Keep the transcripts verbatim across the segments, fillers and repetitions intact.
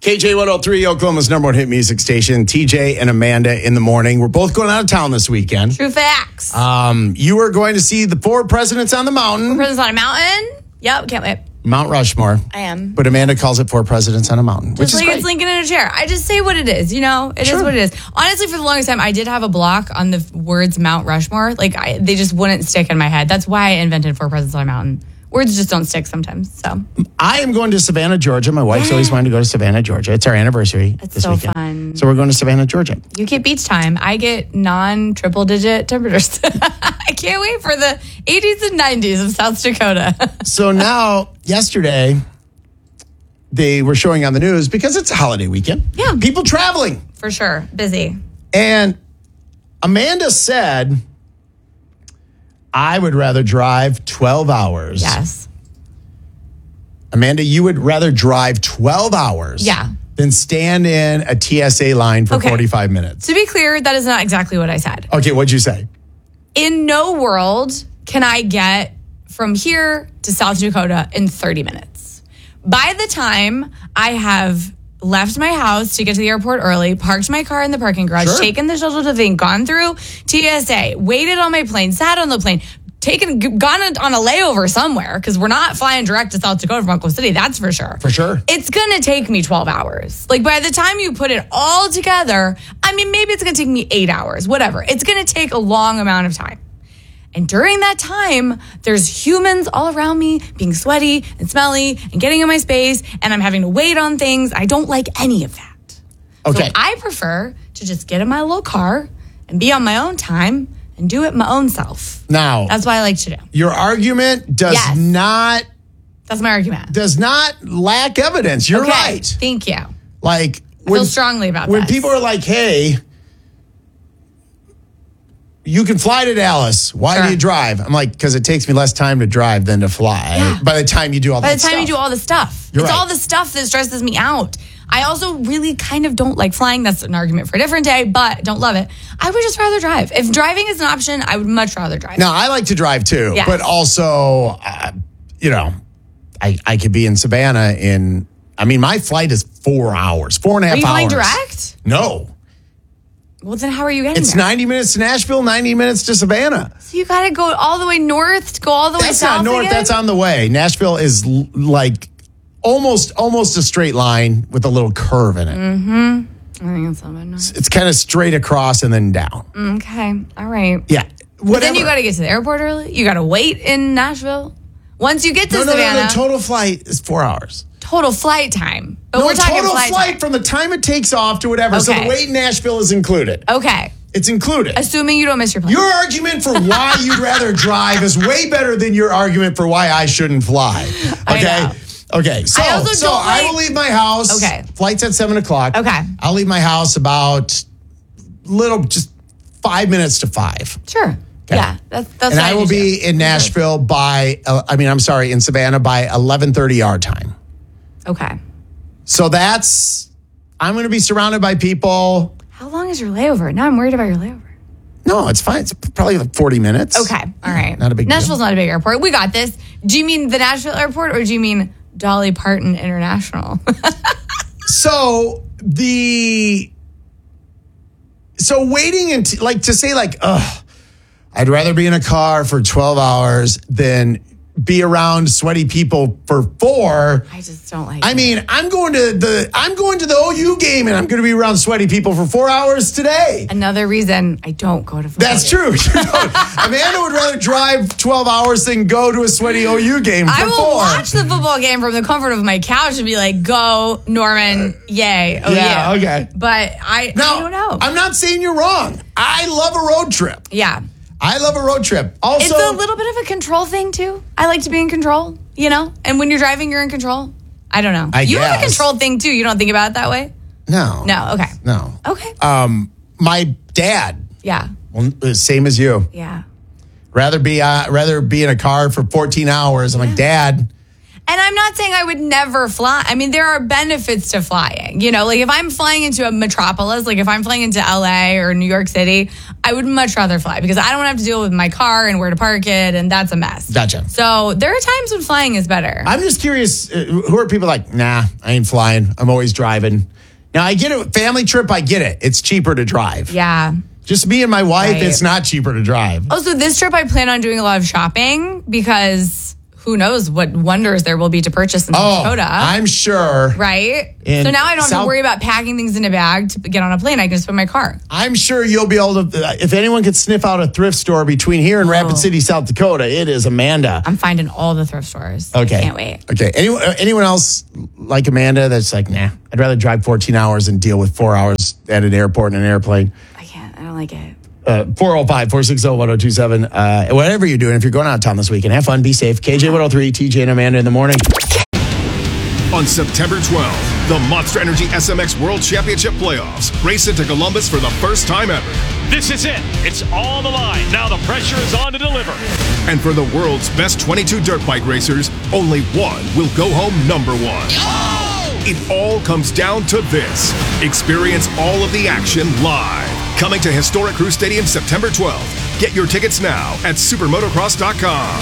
K J one oh three, Oklahoma's number one hit music station. T J and Amanda in the morning. We're both going out of town this weekend. True facts. Um, you are going to see the four presidents on the mountain. Presidents on a mountain? Yep, can't wait. Mount Rushmore. I am. But Amanda calls it Four Presidents on a Mountain, which Just is like great. It's Lincoln in a chair. I just say what it is, you know? It Sure. is what it is. Honestly, for the longest time, I did have a block on the words Mount Rushmore. Like, I, they just wouldn't stick in my head. That's why I invented Four Presidents on a Mountain. Words just don't stick sometimes, so. I am going to Savannah, Georgia. My wife's always wanted to go to Savannah, Georgia. It's our anniversary It's this so weekend. fun. So we're going to Savannah, Georgia. You get beach time. I get non-triple digit temperatures. I can't wait for the eighties and nineties of South Dakota. So now, yesterday, they were showing on the news, because it's a holiday weekend, Yeah. people traveling. For sure. Busy. And Amanda said, I would rather drive twelve hours. Yes. Amanda, you would rather drive twelve hours Yeah. than stand in a T S A line for Okay. forty-five minutes. To be clear, that is not exactly what I said. Okay, what'd you say? In no world can I get from here to South Dakota in thirty minutes. By the time I have left my house to get to the airport early, parked my car in the parking garage, Sure. taken the shuttle to Vink, gone through T S A, waited on my plane, sat on the plane, taken, gone on a layover somewhere, because we're not flying direct to South Dakota from Oklahoma City, that's for sure. For sure. It's going to take me twelve hours. Like, by the time you put it all together, I mean, maybe it's going to take me eight hours, whatever. It's going to take a long amount of time. And during that time, there's humans all around me being sweaty and smelly and getting in my space, and I'm having to wait on things. I don't like any of that. Okay. So I prefer to just get in my little car and be on my own time and do it my own self. Now, That's what I like to do. your argument does Yes. not That's my argument. does not lack evidence. You're Okay, right. Thank you. Like I feel strongly about when this. people are like, "Hey, you can fly to Dallas. Why Sure. do you drive?" I'm like, "Because it takes me less time to drive than to fly." Yeah. By the time you do all By that the time stuff. you do all the stuff. You're it's right. all the stuff that stresses me out. I also really kind of don't like flying. That's an argument for a different day, but don't love it. I would just rather drive. If driving is an option, I would much rather drive. Now, I like to drive too, Yes. but also, uh, you know, I, I could be in Savannah in, I mean, my flight is four hours, four and a half Are you hours. flying direct? No. Well, then how are you getting It's there? ninety minutes to Nashville, ninety minutes to Savannah. So you got to go all the way north, go all the way That's south not north, again? that's on the way. Nashville is l- like almost almost a straight line with a little curve in it. I think it's something. It's kind of straight across and then down. Okay, all right. Yeah. Whatever. But then you got to get to the airport early. You got to wait in Nashville. Once you get to no, no, Savannah, no, the total flight is four hours. total flight time. But No, we're talking total flight, flight time. from the time it takes off to whatever. So Okay. the wait in Nashville is included. Okay, It's included. assuming you don't miss your plane. Your argument for why you'd rather drive is way better than your argument for why I shouldn't fly. I Okay. know. Okay. So, I also so don't I like- will leave my house. Okay. Flight's at seven o'clock. Okay. I'll leave my house about little, just five minutes to five. Sure. Okay. Yeah, that's that's. And what I will do be too. in Nashville by, uh, I mean, I'm sorry, in Savannah by eleven thirty our time. Okay. So that's, I'm going to be surrounded by people. How long is your layover? Now I'm worried about your layover. No, it's fine. It's probably like forty minutes. Okay. All right. Not a big deal. Nashville's not a big airport. We got this. Do you mean the Nashville airport or do you mean Dolly Parton International? So the so waiting and like to say like, ugh, I'd rather be in a car for twelve hours than be around sweaty people for four. I just don't like I it. mean, I'm going to the I'm going to the O U game and I'm going to be around sweaty people for four hours today. Another reason I don't go to football That's games. true. You don't- Amanda would rather drive twelve hours than go to a sweaty O U game for I will four. watch the football game from the comfort of my couch and be like, go, Norman, yay. Oh, Yeah, yeah. okay. But I, Now, I don't know. I'm not saying you're wrong. I love a road trip. yeah. I love a road trip. Also, It's a little bit of a control thing, too. I like to be in control, you know? And when you're driving, you're in control. I don't know. I you have a guess. control thing, too. You don't think about it that way? no, No, okay. no. Okay. Um, my dad, yeah. well, same as you. Yeah. Rather be uh, rather be in a car for fourteen hours. I'm like, Dad, And I'm not saying I would never fly. I mean, there are benefits to flying. You know, like if I'm flying into a metropolis, like if I'm flying into L A or New York City, I would much rather fly because I don't want to have to deal with my car and where to park it, and that's a mess. Gotcha. So there are times when flying is better. I'm just curious, uh, who are people like, nah, I ain't flying. I'm always driving. Now, I get it. Family trip, I get it. It's cheaper to drive. Yeah. Just me and my wife, Right. it's not cheaper to drive. Oh, so this trip I plan on doing a lot of shopping because who knows what wonders there will be to purchase in South Oh, Dakota. I'm sure. Right? In So now I don't have South- to worry about packing things in a bag to get on a plane. I can just put my car. I'm sure you'll be able to, uh, if anyone could sniff out a thrift store between here and Rapid City, South Dakota, it is Amanda. I'm finding all the thrift stores. Okay. Can't wait. Okay. Anyone, uh, anyone else like Amanda that's like, nah, I'd rather drive fourteen hours and deal with four hours at an airport and an airplane. I can't. I don't like it. Uh, four oh five, four six oh, one oh two seven. Uh, whatever you're doing, if you're going out of town this weekend, have fun, be safe. K J one oh three, T J and Amanda in the morning. On September twelfth, the Monster Energy S M X World Championship Playoffs race into Columbus for the first time ever. This is it. It's on the line. Now the pressure is on to deliver. And for the world's best twenty-two dirt bike racers, only one will go home number one. Oh! It all comes down to this. Experience all of the action live. Coming to historic Crew Stadium September twelfth. Get your tickets now at supermotocross dot com.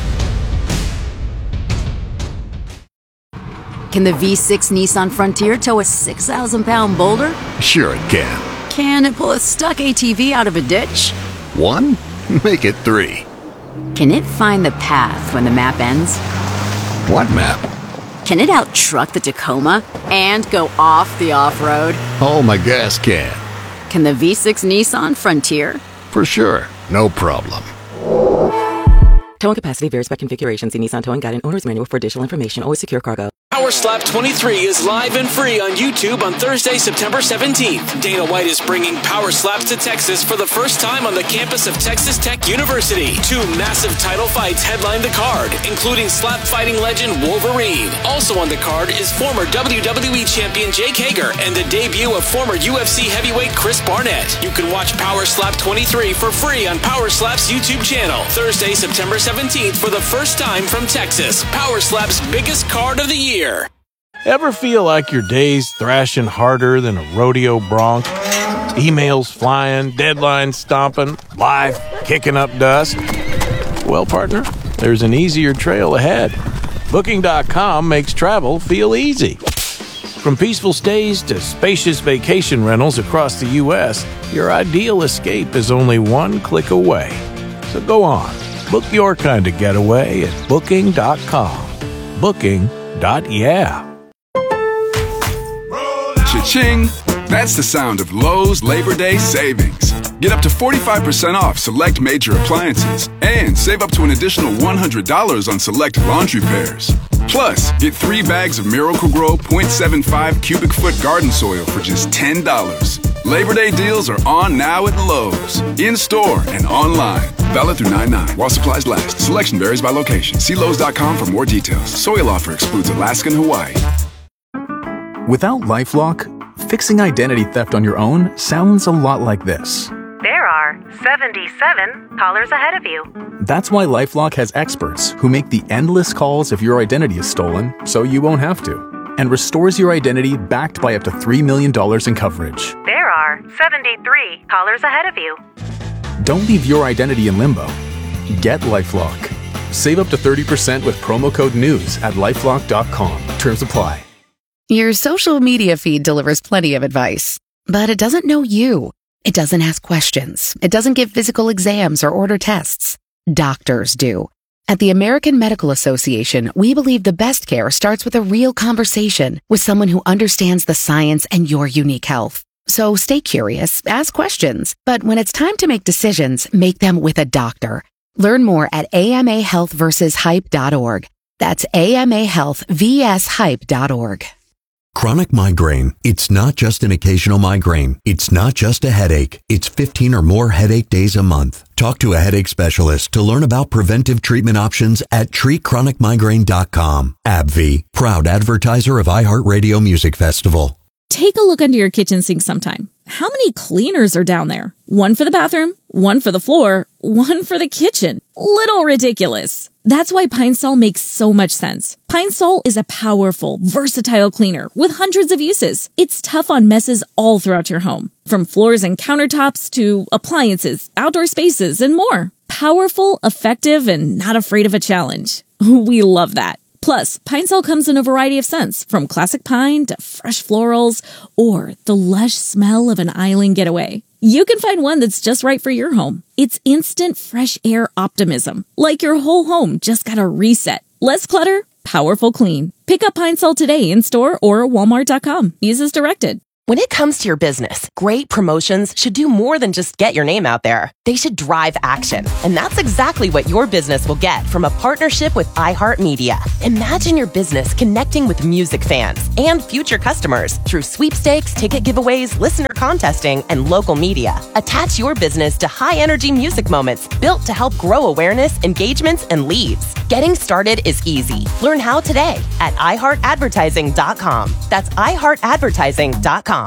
Can the V six Nissan Frontier tow a six thousand pound boulder? Sure it can. Can it pull a stuck A T V out of a ditch? One? Make it three. Can it find the path when the map ends? What map? Can it out-truck the Tacoma and go off the off-road? Oh, my gas can. Can the V six Nissan Frontier? For sure. No problem. Towing capacity varies by configuration. See Nissan Towing Guide and Owner's Manual for additional information. Always secure cargo. Power Slap twenty-three is live and free on YouTube on Thursday, September seventeenth. Dana White is bringing Power Slaps to Texas for the first time on the campus of Texas Tech University. Two massive title fights headline the card, including slap fighting legend Wolverine. Also on the card is former W W E champion Jake Hager and the debut of former U F C heavyweight Chris Barnett. You can watch Power Slap twenty-three for free on Power Slap's YouTube channel. Thursday, September seventeenth for the first time from Texas. Power Slap's biggest card of the year. Ever feel like your day's thrashing harder than a rodeo bronc? Emails flying, deadlines stomping, life kicking up dust? Well, partner, there's an easier trail ahead. Booking dot com makes travel feel easy. From peaceful stays to spacious vacation rentals across the U S, your ideal escape is only one click away. So go on, book your kind of getaway at Booking dot com. Booking. Dot yeah. Cha-ching! That's the sound of Lowe's Labor Day savings. Get up to forty-five percent off select major appliances and save up to an additional one hundred dollars on select laundry pairs. Plus, get three bags of Miracle-Gro point seven five cubic foot garden soil for just ten dollars. Labor Day deals are on now at Lowe's. In-store and online. Valid through nine nine while supplies last. Selection varies by location. See Lowe's dot com for more details. Soil offer excludes Alaska and Hawaii. Without LifeLock, fixing identity theft on your own sounds a lot like this. There are seventy-seven callers ahead of you. That's why LifeLock has experts who make the endless calls if your identity is stolen, so you won't have to, and restores your identity backed by up to three million dollars in coverage. There are seventy-three callers ahead of you. Don't leave your identity in limbo. Get LifeLock. Save up to thirty percent with promo code NEWS at lifelock dot com. Terms apply. Your social media feed delivers plenty of advice, but it doesn't know you. It doesn't ask questions. It doesn't give physical exams or order tests. Doctors do. At the American Medical Association, we believe the best care starts with a real conversation with someone who understands the science and your unique health. So stay curious, ask questions, but when it's time to make decisions, make them with a doctor. Learn more at A M A health versus hype dot org. That's A M A health versus hype dot org. Chronic migraine. It's not just an occasional migraine. It's not just a headache. It's fifteen or more headache days a month. Talk to a headache specialist to learn about preventive treatment options at treat chronic migraine dot com. AbbVie, proud advertiser of iHeartRadio Music Festival. Take a look under your kitchen sink sometime. How many cleaners are down there? One for the bathroom, one for the floor, one for the kitchen. Little ridiculous. That's why Pine Sol makes so much sense. Pine Sol is a powerful, versatile cleaner with hundreds of uses. It's tough on messes all throughout your home, from floors and countertops to appliances, outdoor spaces, and more. Powerful, effective, and not afraid of a challenge. We love that. Plus, Pine Sol comes in a variety of scents, from classic pine to fresh florals or the lush smell of an island getaway. You can find one that's just right for your home. It's instant fresh air optimism, like your whole home just got a reset. Less clutter, powerful clean. Pick up Pine Sol today in store or walmart dot com. Use as directed. When it comes to your business, great promotions should do more than just get your name out there. They should drive action. And that's exactly what your business will get from a partnership with iHeartMedia. Imagine your business connecting with music fans and future customers through sweepstakes, ticket giveaways, listener contesting, and local media. Attach your business to high-energy music moments built to help grow awareness, engagements, and leads. Getting started is easy. Learn how today at i heart advertising dot com. That's i heart advertising dot com.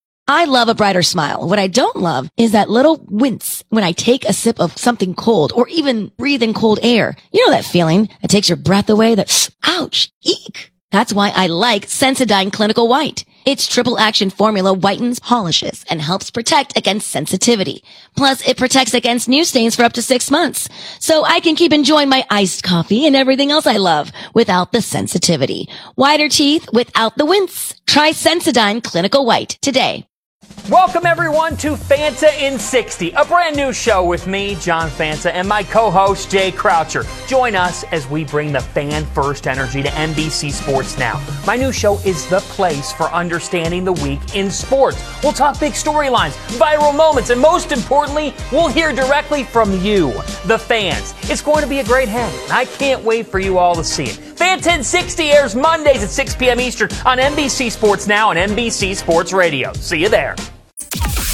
I love a brighter smile. What I don't love is that little wince when I take a sip of something cold or even breathe in cold air. You know that feeling that takes your breath away, that ouch, eek. That's why I like Sensodyne Clinical White. Its triple action formula whitens, polishes, and helps protect against sensitivity. Plus, it protects against new stains for up to six months. So I can keep enjoying my iced coffee and everything else I love without the sensitivity. Whiter teeth without the wince. Try Sensodyne Clinical White today. Welcome, everyone, to Fanta in sixty, a brand new show with me, John Fanta, and my co-host, Jay Croucher. Join us as we bring the fan-first energy to N B C Sports Now. My new show is the place for understanding the week in sports. We'll talk big storylines, viral moments, and most importantly, we'll hear directly from you, the fans. It's going to be a great hang, and I can't wait for you all to see it. Fanta in sixty airs Mondays at six p.m. Eastern on N B C Sports Now and N B C Sports Radio. See you there.